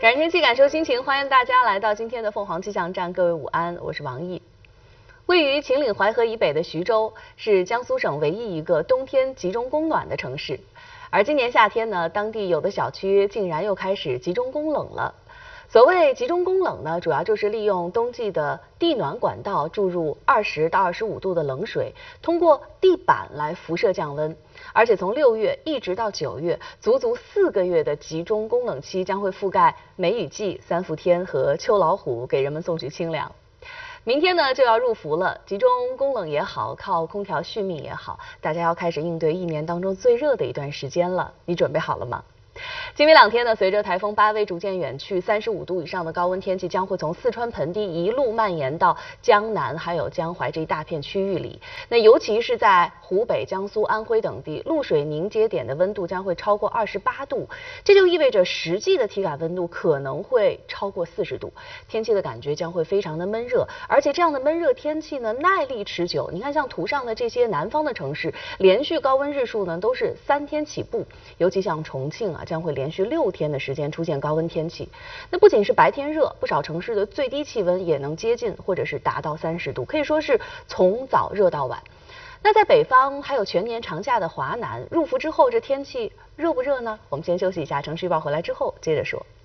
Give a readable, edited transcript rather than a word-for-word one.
感天气，感受心情，欢迎大家来到今天的凤凰气象站。各位午安，我是王毅。位于秦岭淮河以北的徐州是江苏省唯一一个冬天集中供暖的城市，而今年夏天呢，当地有的小区竟然又开始集中供冷了。所谓集中供冷呢，主要就是利用冬季的地暖管道注入20到25度的冷水，通过地板来辐射降温。而且从6月一直到9月，足足4个月的集中供冷期将会覆盖梅雨季、三伏天和秋老虎，给人们送去清凉。明天呢就要入伏了，集中供冷也好，靠空调续命也好，大家要开始应对1年当中最热的一段时间了。你准备好了吗？今明2天呢，随着台风巴威逐渐远去，35度以上的高温天气将会从四川盆地一路蔓延到江南还有江淮这一大片区域里。那尤其是在湖北、江苏、安徽等地，露水凝结点的温度将会超过28度，这就意味着实际的体感温度可能会超过40度，天气的感觉将会非常的闷热，而且这样的闷热天气呢，耐力持久。你看，像图上的这些南方的城市，连续高温日数呢都是3天起步，尤其像重庆啊，将会连续6天的时间出现高温天气。那不仅是白天热，不少城市的最低气温也能接近或者是达到30度，可以说是从早热到晚。那在北方还有全年长假的华南，入伏之后这天气热不热呢？我们先休息一下，城市预报回来之后接着说。